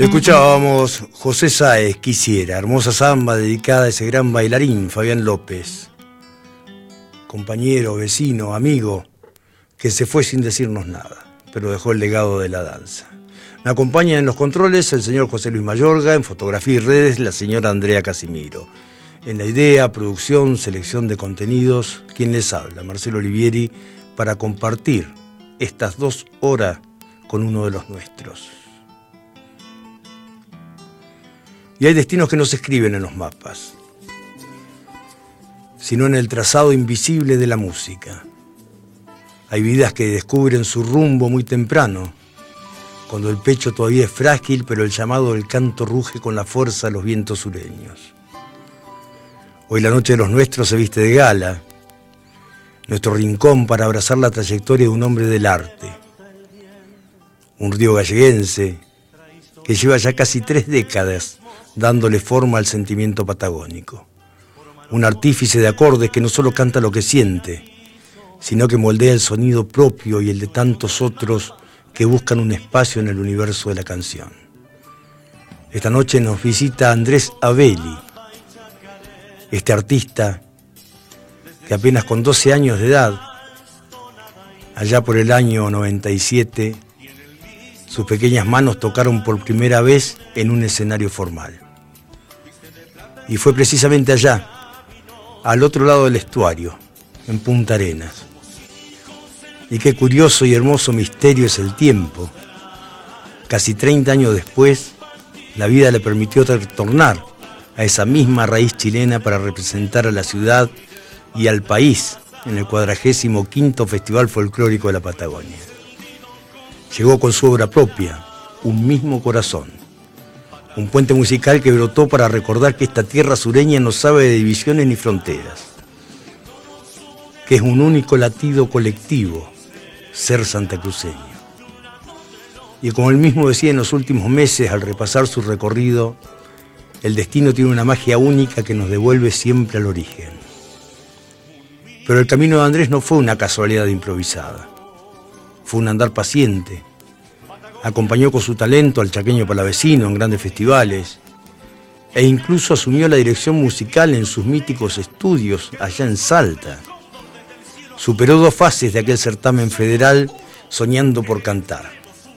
Escuchábamos José Sáez, Quisiera, hermosa samba dedicada a ese gran bailarín, Fabián López, compañero, vecino, amigo, que se fue sin decirnos nada, pero dejó el legado de la danza. Me acompaña en los controles el señor José Luis Mayorga, en fotografía y redes la señora Andrea Casimiro. En la idea, producción, selección de contenidos, quien les habla, Marcelo Olivieri, para compartir estas 2 horas con uno de los nuestros. Y hay destinos que no se escriben en los mapas, sino en el trazado invisible de la música. Hay vidas que descubren su rumbo muy temprano, cuando el pecho todavía es frágil, pero el llamado del canto ruge con la fuerza de los vientos sureños. Hoy la noche de los nuestros se viste de gala, nuestro rincón para abrazar la trayectoria de un hombre del arte, un río galleguense que lleva ya casi 3 décadas dándole forma al sentimiento patagónico. Un artífice de acordes que no solo canta lo que siente, sino que moldea el sonido propio y el de tantos otros que buscan un espacio en el universo de la canción. Esta noche nos visita Andrés Abeli, este artista que apenas con 12 años de edad, allá por el año 97, sus pequeñas manos tocaron por primera vez en un escenario formal. Y fue precisamente allá, al otro lado del estuario, en Punta Arenas. Y qué curioso y hermoso misterio es el tiempo. Casi 30 años después, la vida le permitió retornar a esa misma raíz chilena para representar a la ciudad y al país en el 45º Festival Folclórico de la Patagonia. Llegó con su obra propia, Un mismo corazón, un puente musical que brotó para recordar que esta tierra sureña no sabe de divisiones ni fronteras, que es un único latido colectivo, ser santacruceño. Y como él mismo decía en los últimos meses al repasar su recorrido, el destino tiene una magia única que nos devuelve siempre al origen. Pero el camino de Andrés no fue una casualidad improvisada, fue un andar paciente. Acompañó con su talento al chaqueño palavecino en grandes festivales e incluso asumió la dirección musical en sus míticos estudios allá en Salta. Superó 2 fases de aquel certamen federal soñando por cantar.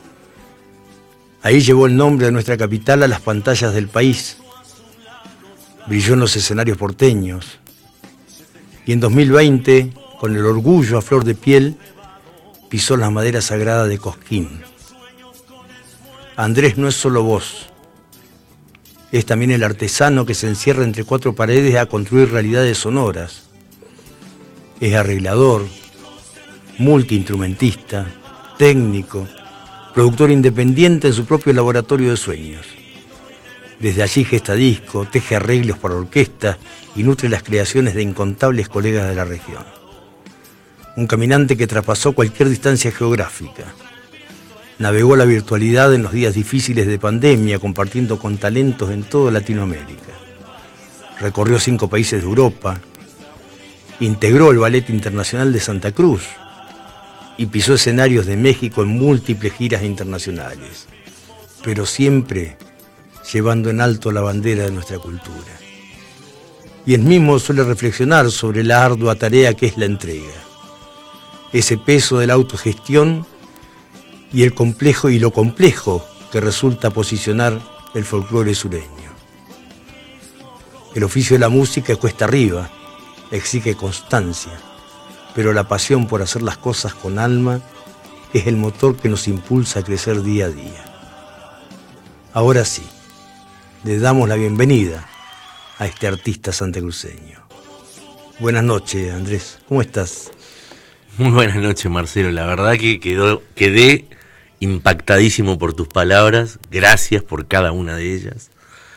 Ahí llevó el nombre de nuestra capital a las pantallas del país. Brilló en los escenarios porteños. Y en 2020, con el orgullo a flor de piel, pisó la madera sagrada de Cosquín. Andrés no es solo voz, es también el artesano que se encierra entre 4 paredes a construir realidades sonoras. Es arreglador, multiinstrumentista, técnico, productor independiente en su propio laboratorio de sueños. Desde allí gesta disco, teje arreglos para orquesta y nutre las creaciones de incontables colegas de la región. Un caminante que traspasó cualquier distancia geográfica. Navegó la virtualidad en los días difíciles de pandemia, compartiendo con talentos en toda Latinoamérica. Recorrió 5 países de Europa, integró el Ballet Internacional de Santa Cruz y pisó escenarios de México en múltiples giras internacionales, pero siempre llevando en alto la bandera de nuestra cultura. Y él mismo suele reflexionar sobre la ardua tarea que es la entrega, ese peso de la autogestión y lo complejo que resulta posicionar el folclore sureño. El oficio de la música es cuesta arriba, exige constancia, pero la pasión por hacer las cosas con alma es el motor que nos impulsa a crecer día a día. Ahora sí, le damos la bienvenida a este artista santacruceño. Buenas noches, Andrés, ¿cómo estás? Muy buenas noches, Marcelo. La verdad que quedé impactadísimo por tus palabras. Gracias por cada una de ellas.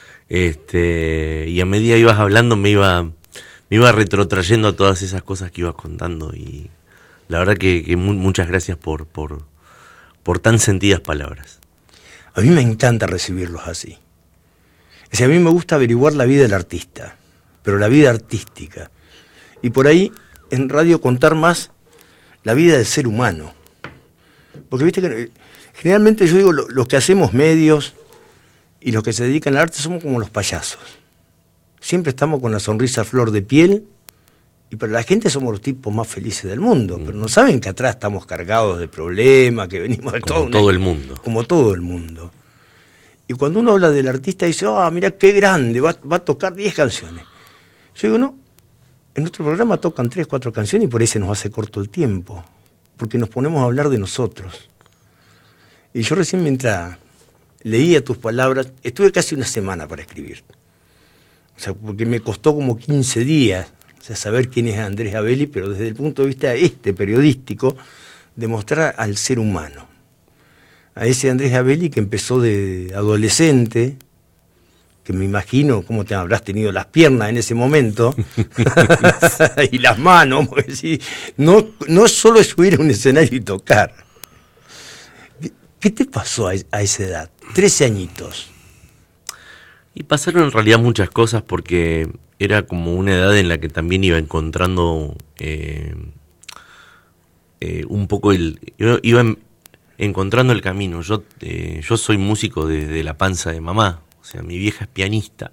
Y a medida que ibas hablando me iba retrotrayendo a todas esas cosas que ibas contando. Y la verdad que muchas gracias por tan sentidas palabras. A mí me encanta recibirlos así. O sea, a mí me gusta averiguar la vida del artista, pero la vida artística. Y por ahí, en radio, contar más la vida del ser humano. Porque viste que generalmente yo digo, los que hacemos medios, Y los que se dedican al arte somos como los payasos. Siempre estamos con la sonrisa a flor de piel, y para la gente somos los tipos más felices del mundo, pero no saben que atrás estamos cargados de problemas, que venimos de todo el mundo. Como todo el mundo. Y cuando uno habla del artista dice, mira qué grande, va a tocar 10 canciones. Yo digo, no, en nuestro programa tocan 3, 4 canciones y por ahí se nos hace corto el tiempo, porque nos ponemos a hablar de nosotros. Y yo recién mientras leía tus palabras, estuve casi una semana para escribir. O sea, porque me costó como 15 días, o sea, saber quién es Andrés Abeli, pero desde el punto de vista periodístico, demostrar al ser humano. A ese Andrés Abeli que empezó de adolescente, que me imagino cómo te habrás tenido las piernas en ese momento, y las manos, porque sí, no solo es subir a un escenario y tocar. ¿Qué te pasó a esa edad? 13 añitos. Y pasaron en realidad muchas cosas porque era como una edad en la que también iba encontrando un poco iba encontrando el camino. Yo soy músico desde la panza de mamá, o sea, mi vieja es pianista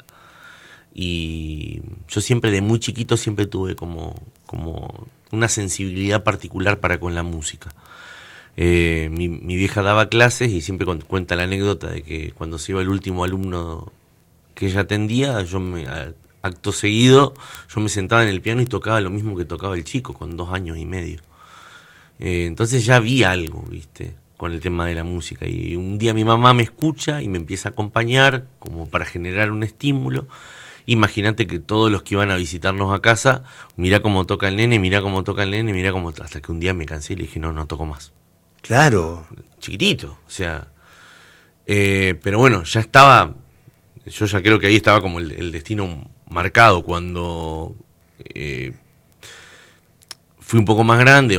y yo siempre de muy chiquito siempre tuve como una sensibilidad particular para con la música. Mi vieja daba clases y siempre cuenta la anécdota de que cuando se iba el último alumno que ella atendía, acto seguido, yo me sentaba en el piano y tocaba lo mismo que tocaba el chico, con 2 años y medio. Entonces ya vi algo, ¿viste?, con el tema de la música. Y un día mi mamá me escucha y me empieza a acompañar como para generar un estímulo. Imagínate que todos los que iban a visitarnos a casa, mirá cómo toca el nene, mirá cómo toca el nene, mirá cómo... Hasta que un día me cansé y le dije, no toco más. Claro. Chiquitito, o sea... pero bueno, ya estaba... Yo ya creo que ahí estaba como el destino marcado cuando fui un poco más grande,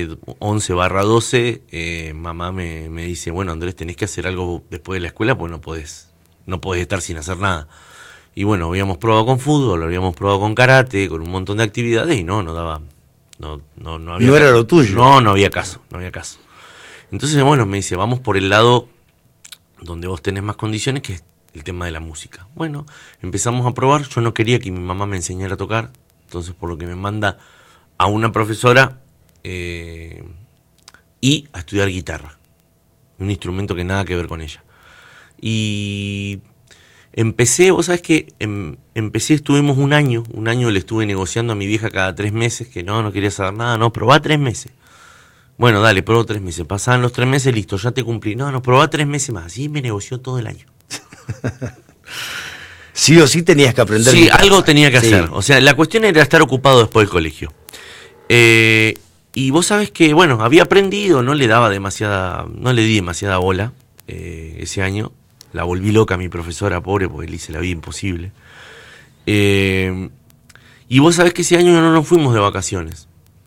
11/12, mamá me dice, bueno, Andrés, tenés que hacer algo después de la escuela, pues no podés estar sin hacer nada. Y bueno, habíamos probado con fútbol, habíamos probado con karate, con un montón de actividades y no había no era lo tuyo. No había caso. Entonces, bueno, me dice, vamos por el lado donde vos tenés más condiciones, que es el tema de la música. Bueno, empezamos a probar. Yo no quería que mi mamá me enseñara a tocar, entonces por lo que me manda a una profesora y a estudiar guitarra, un instrumento que nada que ver con ella. Y empecé, vos sabés que estuvimos un año le estuve negociando a mi vieja cada 3 meses, que no quería saber nada, probá 3 meses. Bueno, dale, probó 3 meses, pasaban los 3 meses, listo, ya te cumplí. Probá 3 meses más, así me negoció todo el año. Sí o sí tenías que aprender. Sí, algo tenía que hacer. O sea, la cuestión era estar ocupado después del colegio. Y vos sabés que, bueno, había aprendido, no le di demasiada bola ese año. La volví loca a mi profesora, pobre, porque le hice la vida imposible. Y vos sabés que ese año no nos fuimos de vacaciones.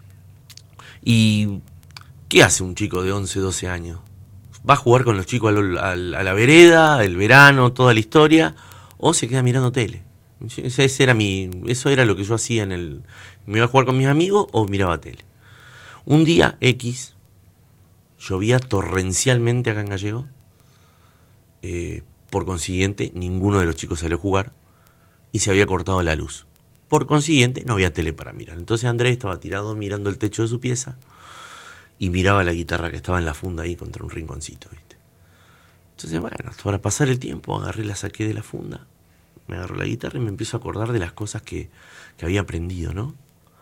¿Y qué hace un chico de 11, 12 años? ¿Va a jugar con los chicos a la vereda, el verano, toda la historia? ¿O se queda mirando tele? Eso era lo que yo hacía me iba a jugar con mis amigos o miraba tele. Un día X, llovía torrencialmente acá en Gallego. Por consiguiente, ninguno de los chicos salió a jugar y se había cortado la luz. Por consiguiente, no había tele para mirar. Entonces Andrés estaba tirado mirando el techo de su pieza y miraba la guitarra que estaba en la funda ahí contra un rinconcito, ¿viste? Entonces, bueno, para pasar el tiempo, la saqué de la funda, me agarró la guitarra y me empiezo a acordar de las cosas que había aprendido, ¿no?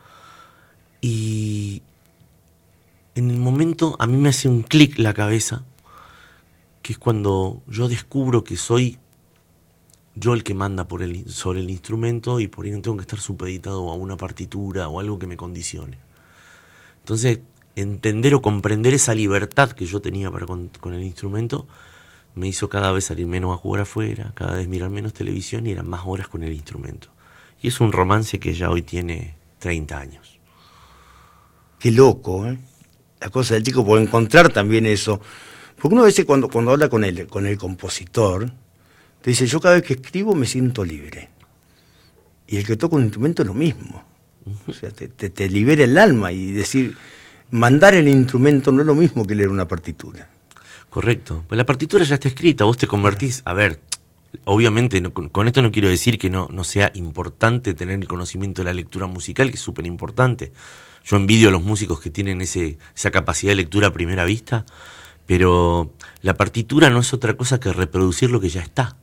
Y en el momento a mí me hace un clic la cabeza, que es cuando yo descubro que soy yo el que manda sobre el instrumento y por ahí no tengo que estar supeditado a una partitura o algo que me condicione. Entonces, entender o comprender esa libertad que yo tenía con el instrumento me hizo cada vez salir menos a jugar afuera, cada vez mirar menos televisión y eran más horas con el instrumento. Y es un romance que ya hoy tiene 30 años. Qué loco, ¿eh? La cosa del chico, por encontrar también eso. Porque uno a veces cuando habla con el compositor, te dice, yo cada vez que escribo me siento libre. Y el que toca un instrumento es lo mismo. O sea, te libera el alma y decir, mandar el instrumento no es lo mismo que leer una partitura. Correcto. Pues la partitura ya está escrita, vos te convertís, obviamente, con esto no quiero decir que no sea importante tener el conocimiento de la lectura musical, que es súper importante. Yo envidio a los músicos que tienen esa capacidad de lectura a primera vista, pero la partitura no es otra cosa que reproducir lo que ya está.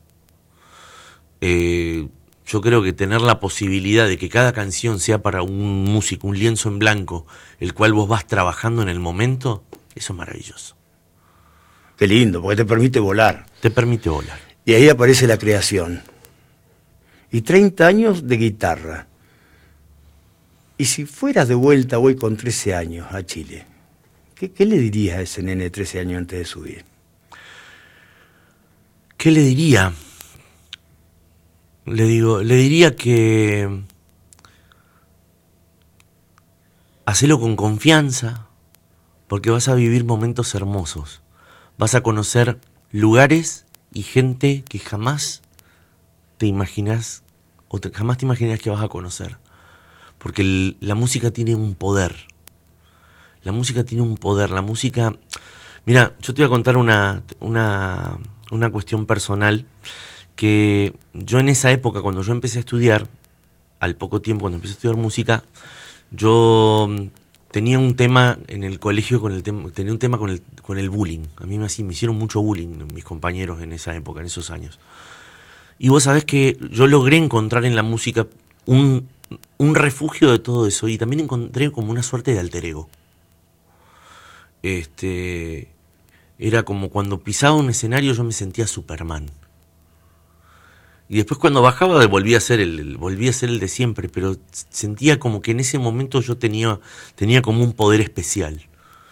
Yo creo que tener la posibilidad de que cada canción sea para un músico, un lienzo en blanco, el cual vos vas trabajando en el momento, eso es maravilloso. Qué lindo, porque te permite volar. Te permite volar. Y ahí aparece la creación. Y 30 años de guitarra. Y si fueras de vuelta hoy con 13 años a Chile, ¿qué le dirías a ese nene de 13 años antes de subir? ¿Qué le diría? Le diría que hacelo con confianza, porque vas a vivir momentos hermosos. Vas a conocer lugares y gente que jamás te imaginas jamás te imaginas que vas a conocer. Porque la música tiene un poder. La música tiene un poder. La música... Mira, yo te voy a contar una cuestión personal, que yo en esa época, cuando yo empecé a estudiar, al poco tiempo, cuando empecé a estudiar música, yo tenía un tema en el colegio tenía un tema con el bullying. A mí me hicieron mucho bullying mis compañeros en esa época, en esos años. Y vos sabés que yo logré encontrar en la música un refugio de todo eso, y también encontré como una suerte de alter ego. Era como cuando pisaba un escenario yo me sentía Superman. Y después cuando bajaba volvía a ser el de siempre, pero sentía como que en ese momento yo tenía como un poder especial.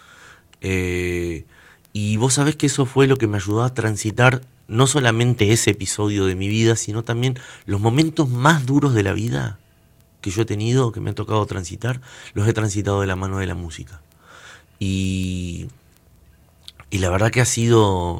Y vos sabés que eso fue lo que me ayudó a transitar no solamente ese episodio de mi vida, sino también los momentos más duros de la vida que yo he tenido, que me ha tocado transitar, los he transitado de la mano de la música. Y la verdad que ha sido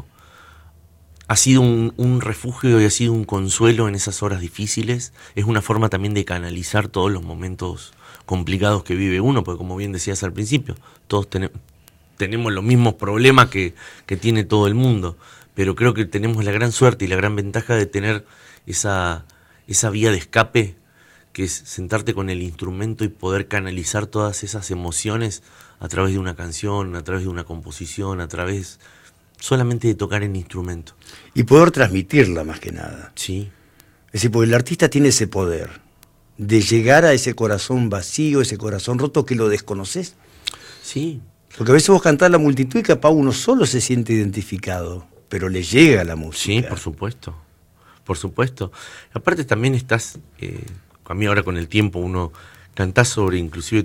un refugio y ha sido un consuelo en esas horas difíciles. Es una forma también de canalizar todos los momentos complicados que vive uno, porque como bien decías al principio, todos tenemos los mismos problemas que tiene todo el mundo, pero creo que tenemos la gran suerte y la gran ventaja de tener esa vía de escape, que es sentarte con el instrumento y poder canalizar todas esas emociones a través de una canción, a través de una composición, a través solamente de tocar el instrumento. Y poder transmitirla más que nada. Sí. Es decir, porque el artista tiene ese poder de llegar a ese corazón vacío, ese corazón roto que lo desconoces. Sí. Porque a veces vos cantás a la multitud y capaz uno solo se siente identificado, pero le llega la música. Sí, por supuesto. Por supuesto. Aparte también estás... a mí ahora con el tiempo uno cantás sobre inclusive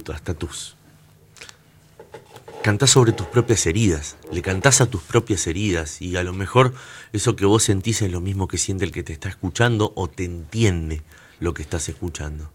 cantás sobre tus propias heridas, le cantás a tus propias heridas, y a lo mejor eso que vos sentís es lo mismo que siente el que te está escuchando o te entiende lo que estás escuchando.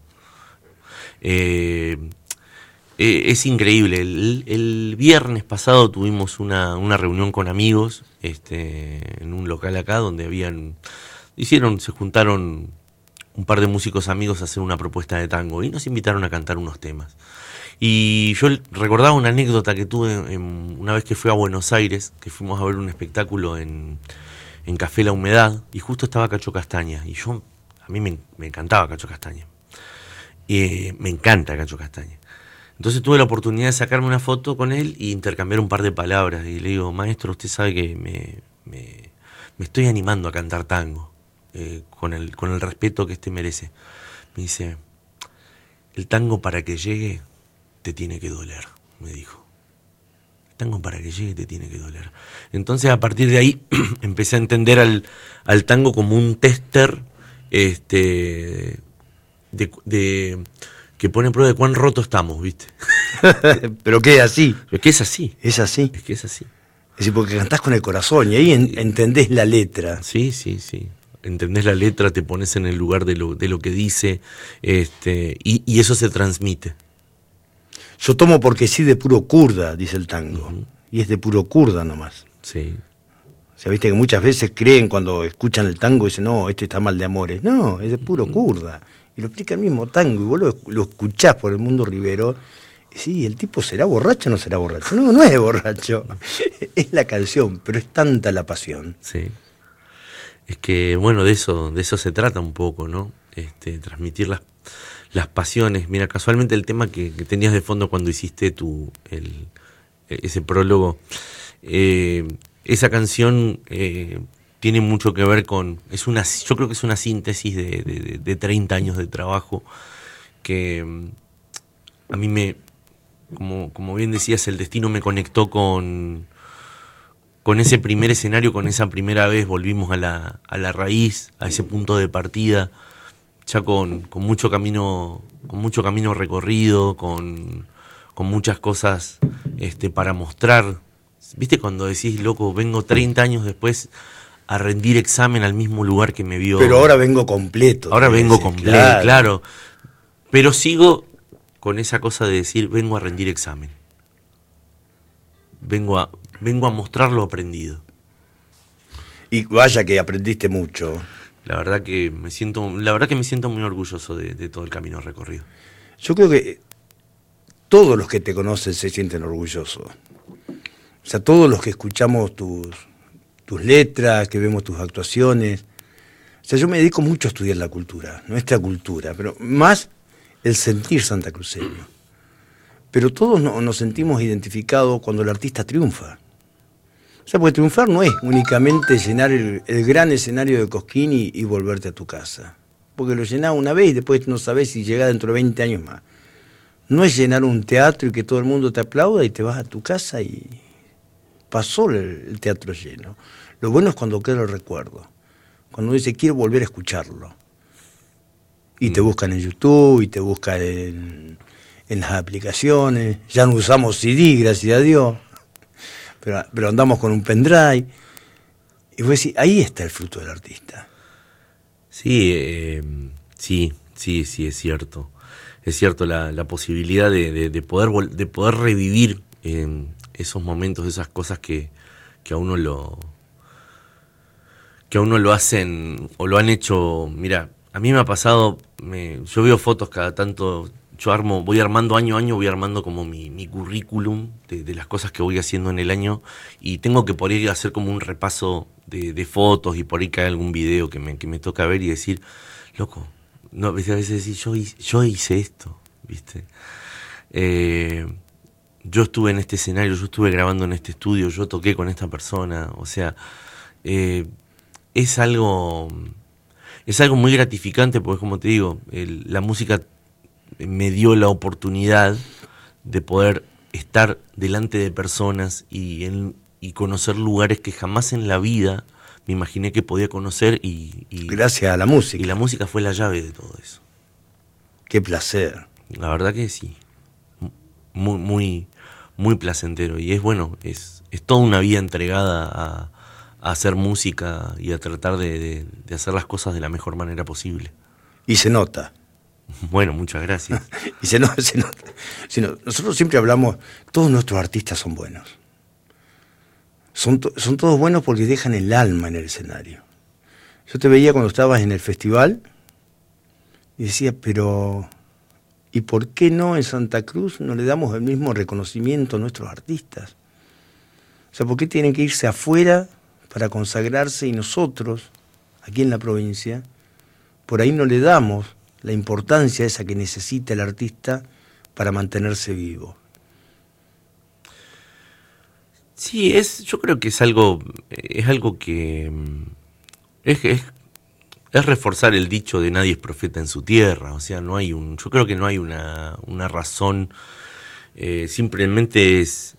Es increíble. El viernes pasado tuvimos una reunión con amigos en un local acá donde se juntaron un par de músicos amigos a hacer una propuesta de tango y nos invitaron a cantar unos temas. Y yo recordaba una anécdota que tuve una vez que fui a Buenos Aires, que fuimos a ver un espectáculo en Café La Humedad, y justo estaba Cacho Castaña, y a mí me encantaba Cacho Castaña. Me encanta Cacho Castaña. Entonces tuve la oportunidad de sacarme una foto con él y intercambiar un par de palabras, y le digo: maestro, usted sabe que me estoy animando a cantar tango, con el respeto que merece. Me dice: el tango para que llegue te tiene que doler, me dijo. El tango para que llegue te tiene que doler. Entonces a partir de ahí empecé a entender al tango como un tester que pone en prueba de cuán roto estamos, ¿viste? Pero que es así. Es que es así. Es así. Es que es así. Es decir, porque cantás con el corazón y ahí entendés la letra. Sí. Entendés la letra, te pones en el lugar de lo que dice, y eso se transmite. Yo tomo porque sí de puro kurda, dice el tango. Uh-huh. Y es de puro kurda nomás. Sí. O sea, viste que muchas veces creen cuando escuchan el tango y dicen: no, este está mal de amores. No, es de puro kurda. Y lo explica el mismo tango, y vos lo escuchás por el mundo Rivero. Y sí, ¿el tipo será borracho o no será borracho? No es borracho. Es la canción, pero es tanta la pasión. Sí. Es que, bueno, de eso se trata un poco, ¿no? Transmitir las pasiones. Mira, casualmente el tema que tenías de fondo cuando hiciste ese prólogo, esa canción tiene mucho que ver con, yo creo que es una síntesis de 30 años de trabajo que a mí como bien decías, el destino me conectó con ese primer escenario, con esa primera vez, volvimos a la raíz, a ese punto de partida, ya con mucho camino recorrido, con muchas cosas para mostrar. ¿Viste cuando decís, loco, vengo 30 años después a rendir examen al mismo lugar que me vio? Pero ahora vengo completo. Ahora vengo completo, claro. Pero sigo con esa cosa de decir, vengo a rendir examen. Vengo a mostrar lo aprendido. Y vaya que aprendiste mucho. La verdad que me siento muy orgulloso de todo el camino recorrido. Yo creo que todos los que te conocen se sienten orgullosos. O sea, todos los que escuchamos tus letras, que vemos tus actuaciones. O sea, yo me dedico mucho a estudiar la cultura, nuestra cultura, pero más el sentir santacruceño. Pero todos nos sentimos identificados cuando el artista triunfa. O sea, porque triunfar no es únicamente llenar el gran escenario de Cosquín y volverte a tu casa. Porque lo llenás una vez y después no sabés si llegás dentro de 20 años más. No es llenar un teatro y que todo el mundo te aplauda y te vas a tu casa y pasó el teatro lleno. Lo bueno es cuando queda el recuerdo. Cuando uno dice, quiero volver a escucharlo. Y te buscan en YouTube, y te buscan en las aplicaciones. Ya no usamos CD, gracias a Dios. Pero andamos con un pendrive. Y vos decís, ahí está el fruto del artista. Sí, es cierto. Es cierto la posibilidad de poder revivir esos momentos, esas cosas que a uno lo hacen o lo han hecho. Mira, a mí me ha pasado, yo veo fotos cada tanto, voy armando año a año, voy armando como mi currículum de las cosas que voy haciendo en el año, y tengo que por ahí hacer como un repaso de fotos, y por ahí cae algún video que me toca ver y decir, loco, no, a veces decir, yo hice esto, ¿viste? Yo estuve en este escenario, yo estuve grabando en este estudio, yo toqué con esta persona, o sea, es algo muy gratificante, porque como te digo, la música me dio la oportunidad de poder estar delante de personas y conocer lugares que jamás en la vida me imaginé que podía conocer, y gracias a la música. Y la música fue la llave de todo eso. Qué placer. La verdad que sí. Muy, muy, muy placentero. Y es toda una vida entregada a hacer música y a tratar de hacer las cosas de la mejor manera posible. Y se nota. Bueno, muchas gracias. Y se nota. Nosotros siempre hablamos, todos nuestros artistas son buenos. Son todos buenos porque dejan el alma en el escenario. Yo te veía cuando estabas en el festival y decía, pero ¿y por qué no en Santa Cruz no le damos el mismo reconocimiento a nuestros artistas? O sea, ¿por qué tienen que irse afuera para consagrarse y nosotros, aquí en la provincia, por ahí no le damos la importancia esa que necesita el artista para mantenerse vivo? Sí, yo creo que es algo que es reforzar el dicho de nadie es profeta en su tierra. O sea, yo creo que no hay una razón, simplemente es,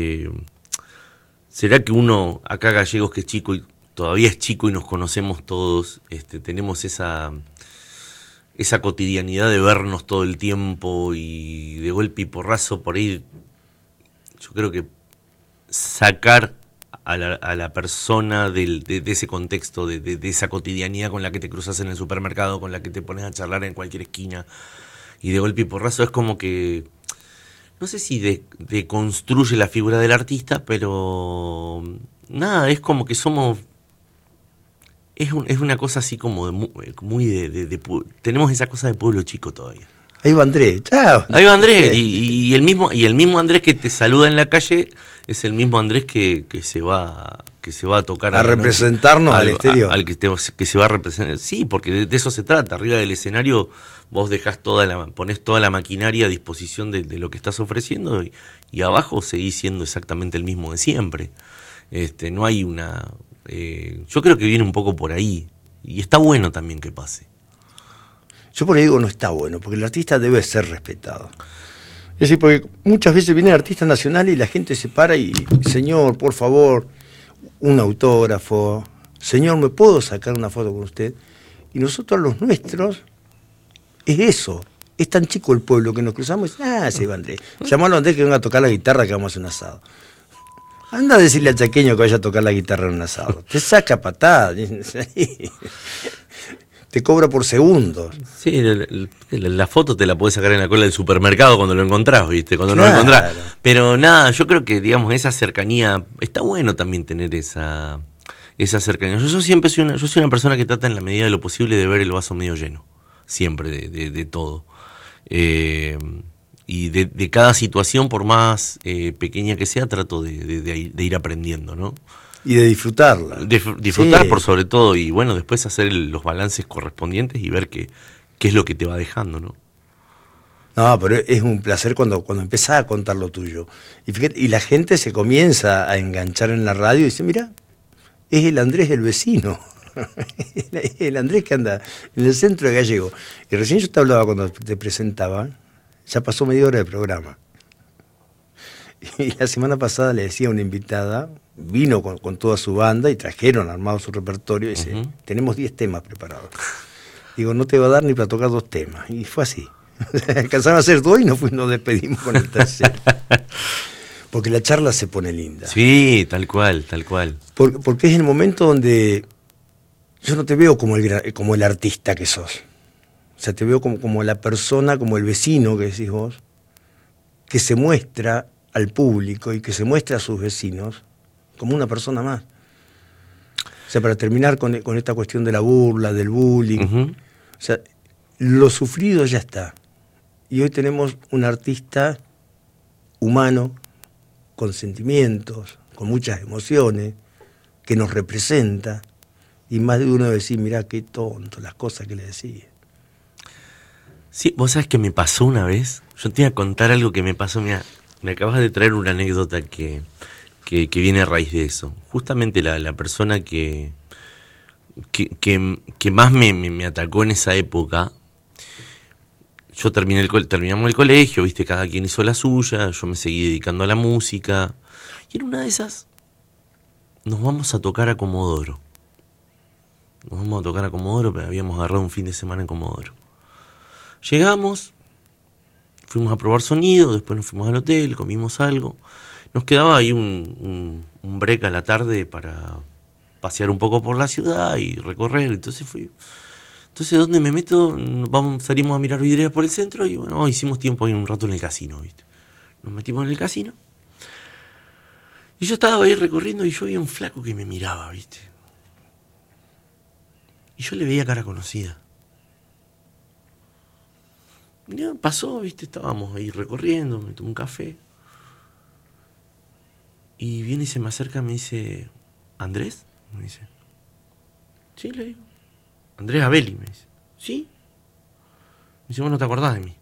será que uno, acá gallegos que es chico y todavía es chico y nos conocemos todos, tenemos esa cotidianidad de vernos todo el tiempo y de golpe y porrazo por ahí. Yo creo que sacar a la persona de ese contexto, de esa cotidianidad con la que te cruzas en el supermercado, con la que te pones a charlar en cualquier esquina, y de golpe y porrazo es como que, no sé si deconstruye la figura del artista, pero nada, es como que somos, es una cosa así como tenemos esa cosa de pueblo chico todavía. Ahí va Andrés, chao. Ahí va Andrés, y el mismo Andrés que te saluda en la calle es el mismo Andrés que se va a tocar a representarnos al exterior. Al que se va a representar. Sí, porque de eso se trata. Arriba del escenario vos ponés toda la maquinaria a disposición de lo que estás ofreciendo y abajo seguís siendo exactamente el mismo de siempre. No hay una... yo creo que viene un poco por ahí. Y está bueno también que pase. Yo por ahí digo no está bueno, porque el artista debe ser respetado. Es decir, porque muchas veces vienen artistas nacionales y la gente se para y, señor, por favor, un autógrafo, señor, ¿me puedo sacar una foto con usted? Y nosotros los nuestros, es eso, es tan chico el pueblo que nos cruzamos y se va Andrés. Llamalo a Andrés que venga a tocar la guitarra que vamos a hacer un asado. Anda a decirle al chaqueño que vaya a tocar la guitarra en un asado. Te saca patada. Te cobra por segundos. Sí, la foto te la podés sacar en la cola del supermercado cuando lo encontrás, ¿viste? Cuando no lo encontrás. Pero nada, yo creo que, digamos, esa cercanía, está bueno también tener esa cercanía. Yo siempre soy una persona que trata en la medida de lo posible de ver el vaso medio lleno. Siempre, de todo. Y de cada situación, por más pequeña que sea, trato de ir aprendiendo, ¿no? Y de disfrutarla. Disfrutar sí. Por sobre todo, y bueno, después hacer los balances correspondientes y ver qué es lo que te va dejando, ¿no? No, pero es un placer cuando empezás a contar lo tuyo. Y fíjate, y la gente se comienza a enganchar en la radio y dice, mira, es el Andrés el vecino. El Andrés que anda en el centro de Gallego. Y recién yo te hablaba cuando te presentaba, ya pasó media hora de programa. Y la semana pasada le decía a una invitada, vino con toda su banda y trajeron armado su repertorio y dice, tenemos 10 temas preparados. Digo, no te va a dar ni para tocar 2 temas. Y fue así. Alcanzaron a hacer 2 y nos despedimos con el tercero. Porque la charla se pone linda. Sí, tal cual. Porque es el momento donde yo no te veo como el artista que sos. O sea, te veo como la persona, como el vecino que decís vos, que se muestra al público y que se muestra a sus vecinos como una persona más. O sea, para terminar con esta cuestión de la burla, del bullying, o sea, lo sufrido ya está. Y hoy tenemos un artista humano, con sentimientos, con muchas emociones, que nos representa, y más de uno decir, mirá qué tonto, las cosas que le decía. Sí, vos sabés que me pasó una vez, yo te iba a contar algo que me pasó, mira, me acabas de traer una anécdota que viene a raíz de eso. Justamente la persona que más me atacó en esa época, yo terminamos el colegio, viste, cada quien hizo la suya, yo me seguí dedicando a la música, y en una de esas nos vamos a tocar a Comodoro. Pero habíamos agarrado un fin de semana en Comodoro. Llegamos, fuimos a probar sonido, después nos fuimos al hotel, comimos algo. Nos quedaba ahí un break a la tarde para pasear un poco por la ciudad y recorrer. Entonces ¿dónde me meto? Salimos a mirar vidrieras por el centro y bueno, hicimos tiempo ahí un rato en el casino, ¿viste? Nos metimos en el casino. Y yo estaba ahí recorriendo y yo veía un flaco que me miraba, ¿viste? Y yo le veía cara conocida. Y ya pasó, ¿viste? Estábamos ahí recorriendo, me tomé un café. Y viene y se me acerca y me dice, ¿Andrés? Me dice. Sí, le digo. Andrés Abeli, me dice. ¿Sí? Me dice, vos no te acordás de mí.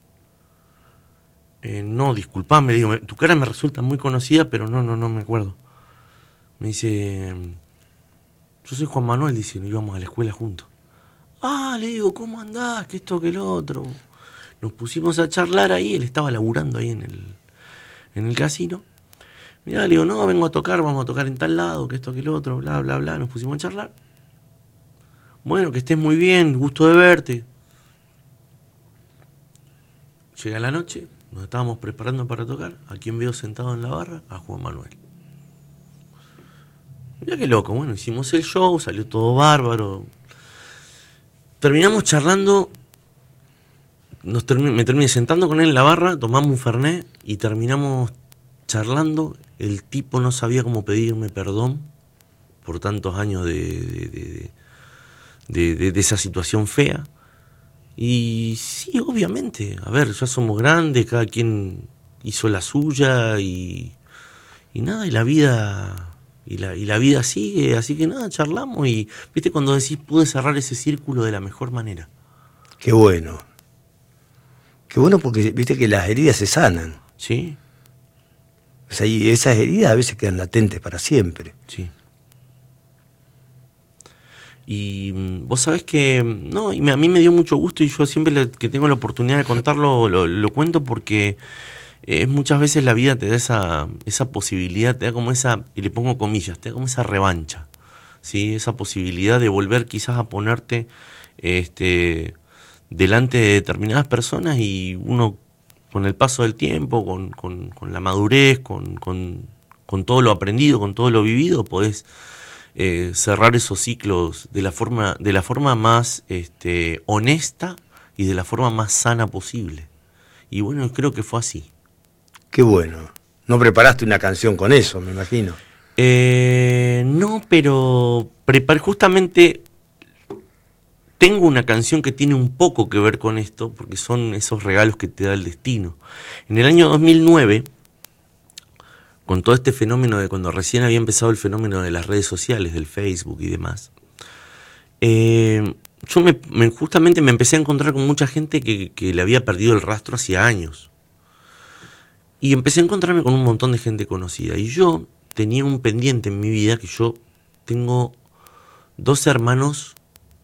No, disculpame, le digo, tu cara me resulta muy conocida, pero no me acuerdo. Me dice, yo soy Juan Manuel, dice, nos íbamos a la escuela juntos. Ah, le digo, ¿cómo andás? Que esto, que el otro. Nos pusimos a charlar ahí, él estaba laburando ahí en el casino. Mirá, le digo, no, vengo a tocar, vamos a tocar en tal lado, que esto, que el otro, bla, bla, bla. Nos pusimos a charlar. Bueno, que estés muy bien, gusto de verte. Llega la noche, nos estábamos preparando para tocar. ¿A quién veo sentado en la barra? A Juan Manuel. Mirá qué loco, bueno, hicimos el show, salió todo bárbaro. Terminamos charlando, me terminé sentando con él en la barra, tomamos un fernet y terminamos charlando. El tipo no sabía cómo pedirme perdón por tantos años de esa situación fea. Y sí, obviamente, a ver, ya somos grandes, cada quien hizo la suya y nada, y la vida... Y la vida sigue, así que nada, charlamos y, viste, cuando decís, pude cerrar ese círculo de la mejor manera. Qué bueno. Qué bueno porque, viste, que las heridas se sanan. Sí. O sea, y esas heridas a veces quedan latentes para siempre. Sí. Y vos sabés que, no, y a mí me dio mucho gusto y yo siempre que tengo la oportunidad de contarlo, lo cuento porque... muchas veces la vida te da esa posibilidad, te da como esa, y le pongo comillas, te da como esa revancha, ¿sí? Esa posibilidad de volver quizás a ponerte delante de determinadas personas y uno con el paso del tiempo, con la madurez, con todo lo aprendido, con todo lo vivido, podés cerrar esos ciclos de la forma más honesta y de la forma más sana posible. Y bueno, creo que fue así. Qué bueno. ¿No preparaste una canción con eso, me imagino? No, pero justamente tengo una canción que tiene un poco que ver con esto, porque son esos regalos que te da el destino. En el año 2009, con todo este fenómeno de cuando recién había empezado el fenómeno de las redes sociales, del Facebook y demás, yo justamente me empecé a encontrar con mucha gente que le había perdido el rastro hacía años. Y empecé a encontrarme con un montón de gente conocida. Y yo tenía un pendiente en mi vida, que yo tengo dos hermanos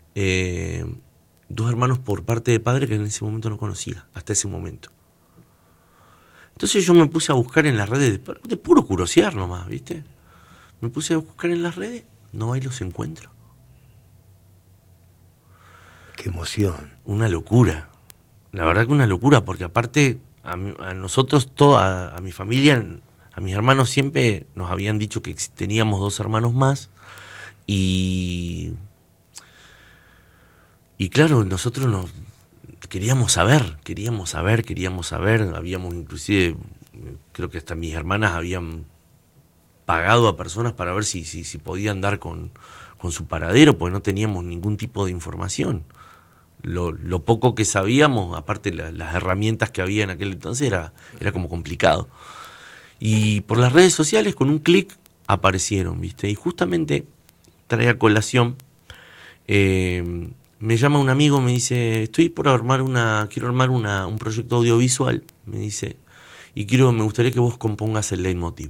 por parte de padre que en ese momento no conocía, hasta ese momento. Entonces yo me puse a buscar en las redes, de puro curiosear nomás, ¿viste? Me puse a buscar en las redes, no hay los encuentro. Qué emoción. Una locura. La verdad que una locura, porque aparte... A nosotros, a mi familia, a mis hermanos siempre nos habían dicho que teníamos dos hermanos más y claro, nosotros nos queríamos saber, habíamos inclusive, creo que hasta mis hermanas habían pagado a personas para ver si podían dar con su paradero, porque no teníamos ningún tipo de información. Lo poco que sabíamos, aparte las herramientas que había en aquel entonces, era como complicado. Y por las redes sociales, con un clic, aparecieron, ¿viste? Y justamente trae a colación, me llama un amigo, me dice, estoy por quiero armar un proyecto audiovisual, me dice, y me gustaría que vos compongas el leitmotiv.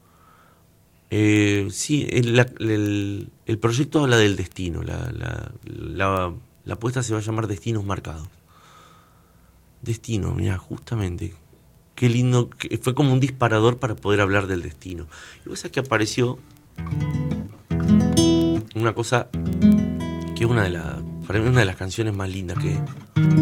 Sí, el proyecto habla del destino, la apuesta se va a llamar Destinos Marcados. Destino, mira, justamente. Qué lindo, fue como un disparador para poder hablar del destino. Y vos sabés que apareció una cosa que es para mí una de las canciones más lindas que